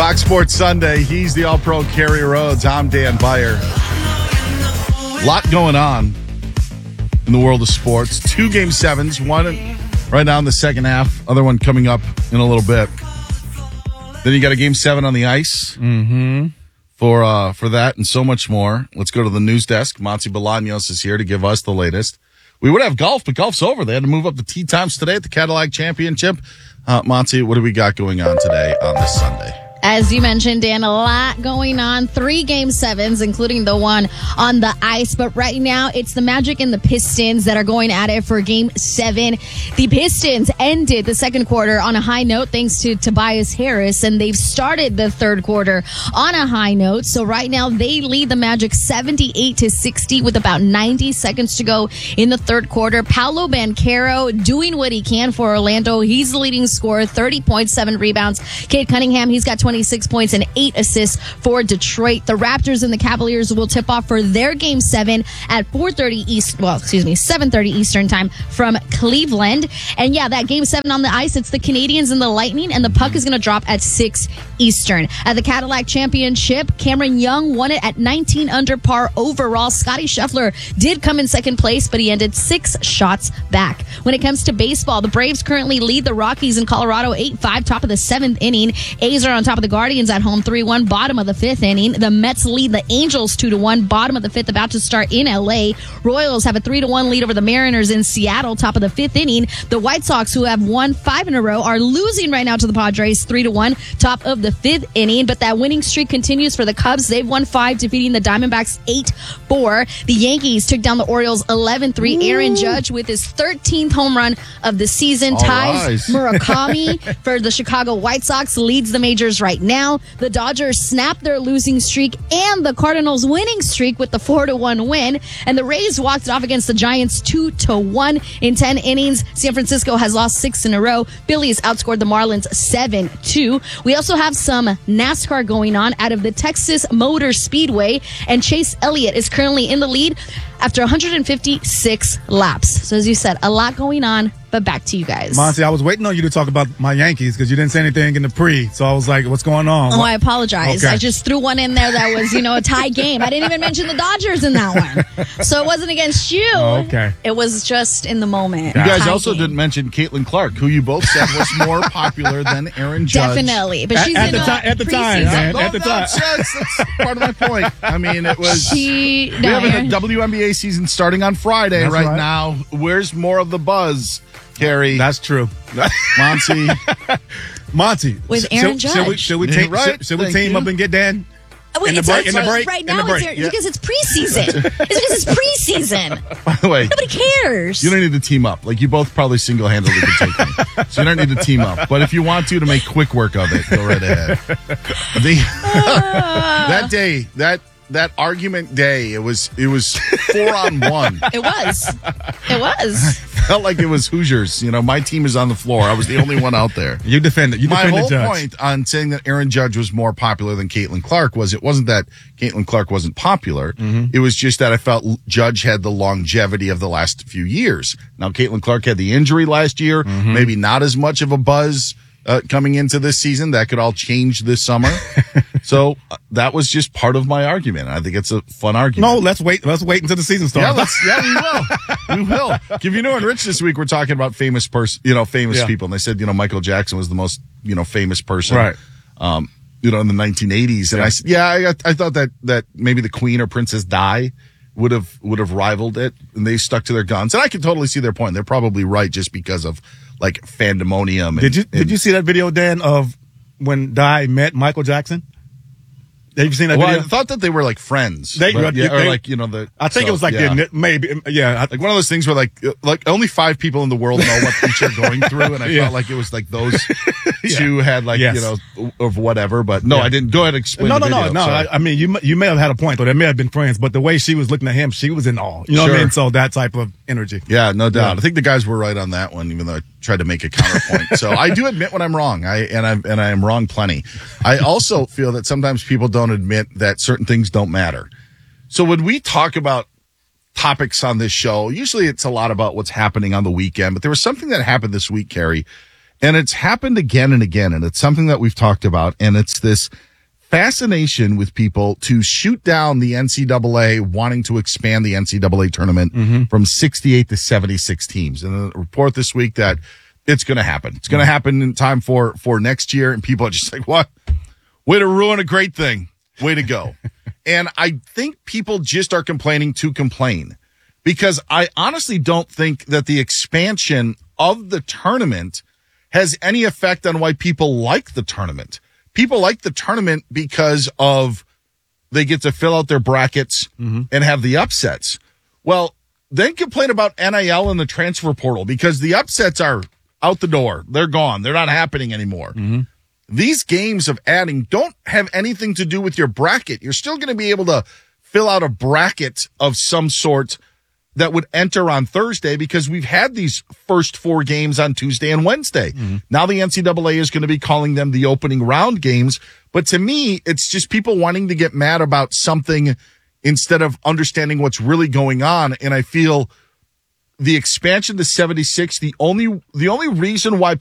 Fox Sports Sunday. He's the All-Pro Kerry Rhodes. I'm Dan Beyer. A lot going on in the world of sports. 2 Game 7s. One right now in the second half. Other one coming up in a little bit. Then you got a Game 7 on the ice for that and so much more. Let's go to the news desk. Monty Bolaños is here to give us the latest. We would have golf, but golf's over. They had to move up the tee times today at the Cadillac Championship. Monty, what do we got going on today on this Sunday? As you mentioned, Dan, a lot going on. 3 Game 7s, including the one on the ice. But right now, it's the Magic and the Pistons that are going at it for Game 7. The Pistons ended the second quarter on a high note thanks to Tobias Harris, and they've started the third quarter on a high note. So right now, they lead the Magic 78-60 with about 90 seconds to go in the third quarter. Paolo Banchero doing what he can for Orlando. He's the leading scorer, 30.7 rebounds. Cade Cunningham, he's got 26 points and 8 assists for Detroit. The Raptors and the Cavaliers will tip off for their Game 7 at 7:30 Eastern time from Cleveland. And yeah, that Game 7 on the ice, it's the Canadians and the Lightning, and the puck is going to drop at 6 Eastern. At the Cadillac Championship, Cameron Young won it at 19 under par overall. Scotty Scheffler did come in second place, but he ended 6 shots back. When it comes to baseball, the Braves currently lead the Rockies in Colorado 8-5, top of the 7th inning. A's are on top of the Guardians at home 3-1, bottom of the 5th inning. The Mets lead the Angels 2-1, bottom of the 5th, about to start in LA. Royals have a 3-1 lead over the Mariners in Seattle, top of the 5th inning. The White Sox, who have won 5 in a row, are losing right now to the Padres 3-1, top of the 5th inning. But that winning streak continues for the Cubs. They've won 5, defeating the Diamondbacks 8-4. The Yankees took down the Orioles 11-3. Aaron Judge with his 13th home run of the season ties Murakami for the Chicago White Sox, leads the majors right now. The Dodgers snapped their losing streak and the Cardinals winning streak with the 4-1 win. And the Rays walked it off against the Giants 2-1 in 10 innings. San Francisco has lost 6 in a row. Phillies outscored the Marlins 7-2. We also have some NASCAR going on out of the Texas Motor Speedway, and Chase Elliott is currently in the lead after 156 laps. So as you said, a lot going on, but back to you guys. Monty, I was waiting on you to talk about my Yankees because you didn't say anything in the pre. So I was like, what's going on? Oh, I apologize. Okay. I just threw one in there that was, a tie game. I didn't even mention the Dodgers in that one. So it wasn't against you. Oh, okay. It was just in the moment. You guys Tie also game. didn't mention Caitlin Clark, who you both said was more popular than Aaron Judge. Definitely. But she's At in the time, preseason. man. At the time. That's part of my point. I mean, it was... We have a WNBA season starting on Friday right now. Where's more of the buzz, Kerry? That's true. Monty. With Aaron Judge. Should we team up and get Dan? Wait, In the break. Right now, it's because it's preseason. It's preseason. By the way, nobody cares. You don't need to team up. Like, you both probably single-handedly could take me. So you don't need to team up. But if you want to make quick work of it, go right ahead. That day, that argument day, it was 4-on-1. It was. Felt like it was Hoosiers. My team is on the floor. I was the only one out there. You defended. My whole Judge. point on saying that Aaron Judge was more popular than Caitlin Clark it wasn't that Caitlin Clark wasn't popular. Mm-hmm. It was just that I felt Judge had the longevity of the last few years. Now, Caitlin Clark had the injury last year, maybe not as much of a buzz coming into this season. That could all change this summer. So that was just part of my argument. I think it's a fun argument. No, let's wait until the season starts. We will. Give and Rich this week, we're talking about famous people. And they said, Michael Jackson was the most, famous person. Right. In the 1980s. And I said, I thought that maybe the Queen or Princess Di would have rivaled it, and they stuck to their guns. And I can totally see their point. They're probably right just because of fandemonium. Did you see that video, Dan, of when Di met Michael Jackson? Have you seen that video? I thought that they were friends. I think it was maybe. Like one of those things where only 5 people in the world know what each are going through, and I felt like it was those two had of whatever. But no, I didn't. Go ahead and explain. No. I mean, you may have had a point, though. They may have been friends, but the way she was looking at him, she was in awe. You know what I mean? So that type of energy. Yeah, no doubt. Yeah. I think the guys were right on that one, even though I tried to make a counterpoint. So I do admit when I'm wrong. I am wrong plenty. I also feel that sometimes people don't admit that certain things don't matter. So when we talk about topics on this show, usually it's a lot about what's happening on the weekend, but there was something that happened this week, Kerry, And it's happened again and again, and it's something that we've talked about, and it's this fascination with people to shoot down the NCAA wanting to expand the NCAA tournament from 68 to 76 teams. And a report this week that it's going to happen. It's going to happen in time for next year, and people are just like, what? Way to ruin a great thing. Way to go. And I think people just are complaining to complain, because I honestly don't think that the expansion of the tournament has any effect on why people like the tournament. People like the tournament because of they get to fill out their brackets and have the upsets. Well, then complain about NIL and the transfer portal, because the upsets are out the door. They're gone. They're not happening anymore. These games of adding don't have anything to do with your bracket. You're still going to be able to fill out a bracket of some sort that would enter on Thursday, because we've had these first 4 games on Tuesday and Wednesday. Now the NCAA is going to be calling them the opening round games. But to me, it's just people wanting to get mad about something instead of understanding what's really going on. And I feel the expansion to 76, the only reason why